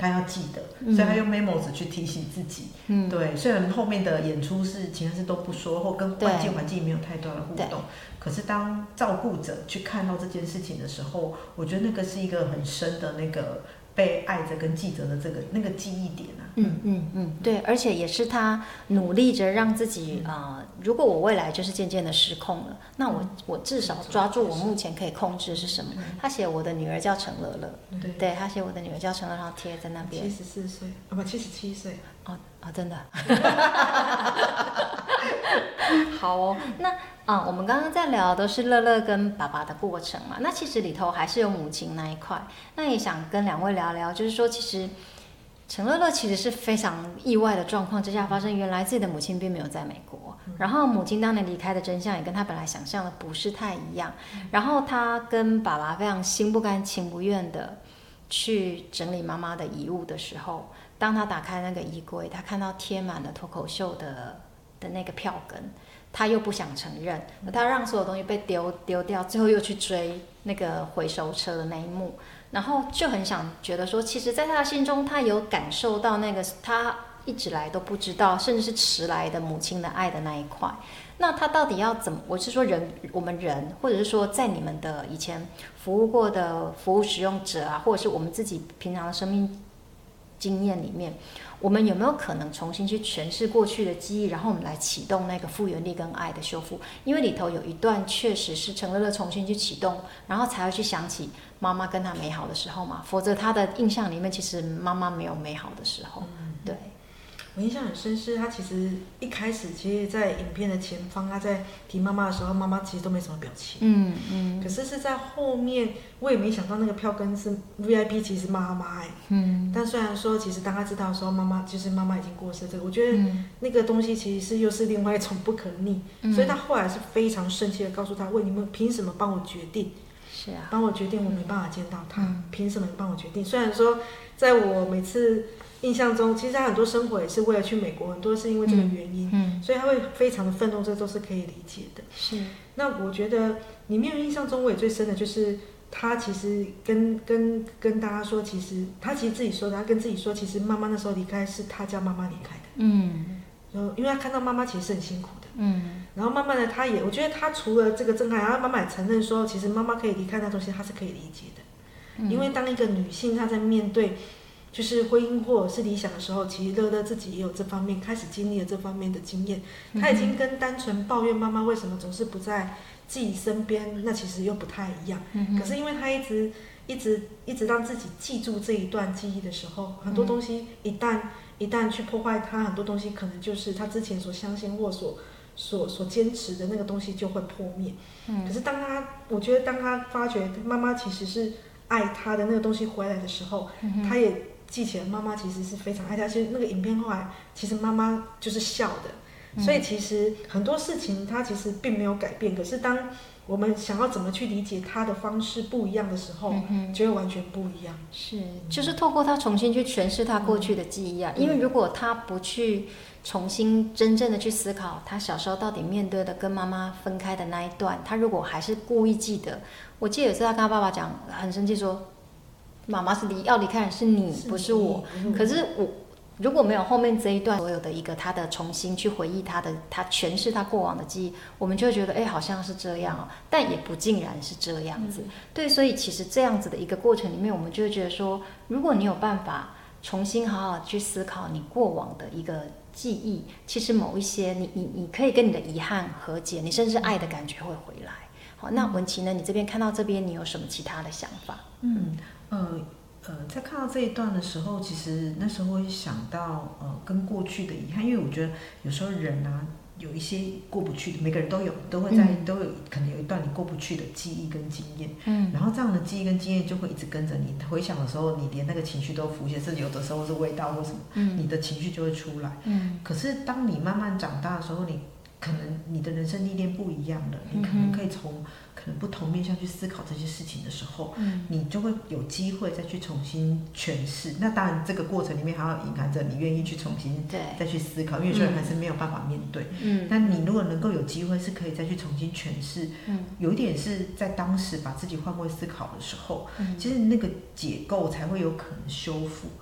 他要记得，所以他用 memos 去提醒自己。对，虽然后面的演出是其他事都不说，或跟外界环境没有太多的互动，可是当照顾者去看到这件事情的时候，我觉得那个是一个很深的那个被爱着跟记着的那个记忆点啊。 对，而且也是他努力着让自己如果我未来就是渐渐的失控了，那我至少抓住我目前可以控制是什么。他写我的女儿叫陈乐乐，对，他写我的女儿叫陈乐乐，然后贴在那边。 74岁不77岁。 真的。好哦，那我们刚刚在聊的都是乐乐跟爸爸的过程嘛，那其实里头还是有母亲那一块。那也想跟两位聊聊，就是说其实陈乐乐其实是非常意外的状况之下发生，原来自己的母亲并没有在美国，然后母亲当年离开的真相也跟他本来想象的不是太一样，然后他跟爸爸非常心不甘情不愿的去整理妈妈的遗物的时候，当他打开那个衣柜，他看到贴满了脱口秀的那个票根，他又不想承认，他让所有东西被丢掉，最后又去追那个回收车的那一幕，然后就很想觉得说，其实在他的心中，他有感受到那个他一直来都不知道，甚至是迟来的母亲的爱的那一块。那他到底要怎么？我是说我们人，或者是说在你们的以前服务过的服务使用者啊，或者是我们自己平常的生命经验里面，我们有没有可能重新去诠释过去的记忆，然后我们来启动那个复原力跟爱的修复？因为里头有一段确实是陈乐乐重新去启动，然后才会去想起妈妈跟他美好的时候嘛，否则他的印象里面其实妈妈没有美好的时候。对， 我印象很深是他其实一开始其实在影片的前方，他在提妈妈的时候，妈妈其实都没什么表情。可是在后面，我也没想到那个票根是 VIP， 其实妈妈但虽然说其实当他知道的时候，妈妈已经过世，这个我觉得那个东西其实又是另外一种不可逆，所以他后来是非常生气的告诉他：喂，你们凭什么帮我决定？ 是啊， 帮我决定，我没办法见到他，凭什么你帮我决定？虽然说在我每次印象中，其实他很多生活也是为了去美国，很多是因为这个原因，所以他会非常的愤怒，这都是可以理解的。 是。 那我觉得里面印象中我也最深的就是他其实跟大家说，其实他其实自己说的，他跟自己说，其实妈妈那时候离开是他叫妈妈离开的。因为他看到妈妈其实是很辛苦的。然后慢慢的他也，我觉得他除了这个震撼，然后妈妈也承认说，其实妈妈可以离开那东西，他是可以理解的。因为当一个女性她在面对就是婚姻或者是理想的时候，其实乐乐自己也有这方面开始经历了这方面的经验，她已经跟单纯抱怨妈妈为什么总是不在自己身边，那其实又不太一样。可是因为她一直让自己记住这一段记忆的时候，很多东西一旦去破坏她，很多东西可能就是她之前所相信或所坚持的那个东西就会破灭。可是我觉得当她发觉妈妈其实是爱她的那个东西回来的时候，她也记起来妈妈其实是非常爱她。其实那个影片后来，其实妈妈就是笑的，所以其实很多事情她其实并没有改变。可是当我们想要怎么去理解她的方式不一样的时候，就会完全不一样。 是，就是透过她重新去诠释她过去的记忆啊。因为如果她不去重新真正的去思考她小时候到底面对的跟妈妈分开的那一段，她如果还是故意记得，我记得有一次她跟她爸爸讲，很生气说，妈妈要离开的是你，不是我。可是我如果没有后面这一段所有的一个他的重新去回忆他诠释他过往的记忆，我们就会觉得好像是这样但也不尽然是这样子。对，所以其实这样子的一个过程里面，我们就会觉得说，如果你有办法重新好好去思考你过往的一个记忆，其实某一些你可以跟你的遗憾和解，你甚至爱的感觉会回来。好，那文琪呢？你这边看到这边，你有什么其他的想法？ 在看到这一段的时候，其实那时候会想到跟过去的遗憾，因为我觉得有时候人啊有一些过不去的，每个人都有可能有一段你过不去的记忆跟经验，然后这样的记忆跟经验就会一直跟着你，回想的时候你连那个情绪都浮现，甚至有的时候是味道或什么，你的情绪就会出来。可是当你慢慢长大的时候，你可能你的人生历练不一样了，你可能可以从可能不同面向去思考这些事情的时候，你就会有机会再去重新诠释。那当然这个过程里面还要隐含着你愿意去重新再去思考，因为有些人还是没有办法面对。但你如果能够有机会是可以再去重新诠释，有一点是在当时把自己换位思考的时候，其实那个解构才会有可能修复。